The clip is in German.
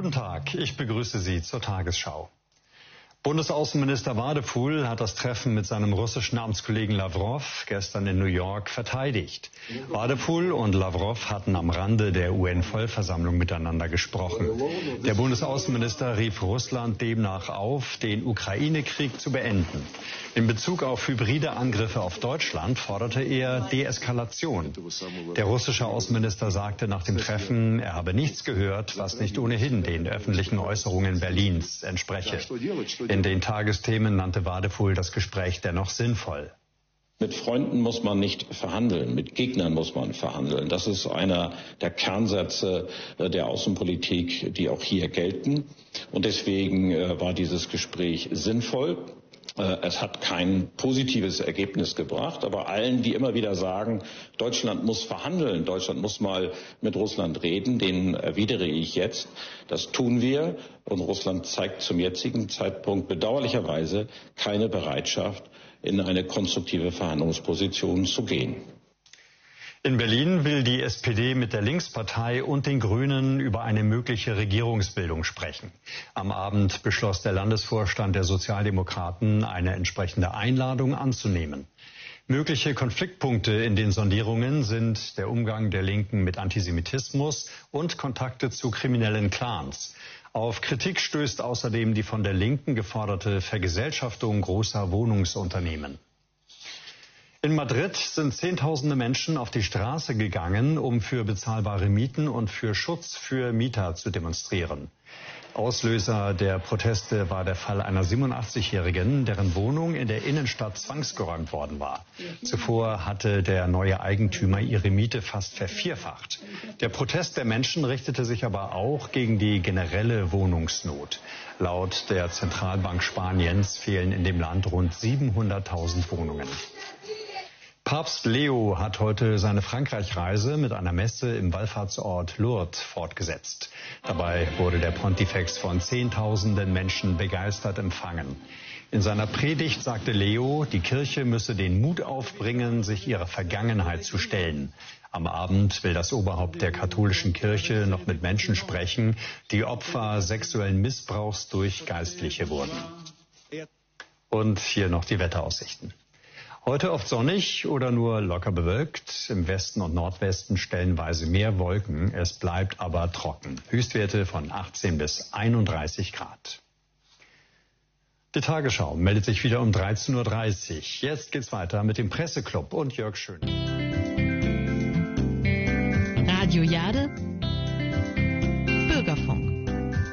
Guten Tag, ich begrüße Sie zur Tagesschau. Bundesaußenminister Wadephul hat das Treffen mit seinem russischen Amtskollegen Lavrov gestern in New York verteidigt. Wadephul und Lavrov hatten am Rande der UN-Vollversammlung miteinander gesprochen. Der Bundesaußenminister rief Russland demnach auf, den Ukraine-Krieg zu beenden. In Bezug auf hybride Angriffe auf Deutschland forderte er Deeskalation. Der russische Außenminister sagte nach dem Treffen, er habe nichts gehört, was nicht ohnehin den öffentlichen Äußerungen Berlins entspreche. In den Tagesthemen nannte Wadephul das Gespräch dennoch sinnvoll. Mit Freunden muss man nicht verhandeln, mit Gegnern muss man verhandeln. Das ist einer der Kernsätze der Außenpolitik, die auch hier gelten. Und deswegen war dieses Gespräch sinnvoll. Es hat kein positives Ergebnis gebracht, aber allen, die immer wieder sagen, Deutschland muss verhandeln, Deutschland muss mal mit Russland reden, denen erwidere ich jetzt, das tun wir. Und Russland zeigt zum jetzigen Zeitpunkt bedauerlicherweise keine Bereitschaft, in eine konstruktive Verhandlungsposition zu gehen. In Berlin will die SPD mit der Linkspartei und den Grünen über eine mögliche Regierungsbildung sprechen. Am Abend beschloss der Landesvorstand der Sozialdemokraten, eine entsprechende Einladung anzunehmen. Mögliche Konfliktpunkte in den Sondierungen sind der Umgang der Linken mit Antisemitismus und Kontakte zu kriminellen Clans. Auf Kritik stößt außerdem die von der Linken geforderte Vergesellschaftung großer Wohnungsunternehmen. In Madrid sind Zehntausende Menschen auf die Straße gegangen, um für bezahlbare Mieten und für Schutz für Mieter zu demonstrieren. Auslöser der Proteste war der Fall einer 87-Jährigen, deren Wohnung in der Innenstadt zwangsgeräumt worden war. Zuvor hatte der neue Eigentümer ihre Miete fast vervierfacht. Der Protest der Menschen richtete sich aber auch gegen die generelle Wohnungsnot. Laut der Zentralbank Spaniens fehlen in dem Land rund 700.000 Wohnungen. Papst Leo hat heute seine Frankreich-Reise mit einer Messe im Wallfahrtsort Lourdes fortgesetzt. Dabei wurde der Pontifex von Zehntausenden Menschen begeistert empfangen. In seiner Predigt sagte Leo, die Kirche müsse den Mut aufbringen, sich ihrer Vergangenheit zu stellen. Am Abend will das Oberhaupt der katholischen Kirche noch mit Menschen sprechen, die Opfer sexuellen Missbrauchs durch Geistliche wurden. Und hier noch die Wetteraussichten. Heute oft sonnig oder nur locker bewölkt. Im Westen und Nordwesten stellenweise mehr Wolken. Es bleibt aber trocken. Höchstwerte von 18 bis 31 Grad. Die Tagesschau meldet sich wieder um 13:30 Uhr. Jetzt geht's weiter mit dem Presseclub und Jörg Schön. Radio Jade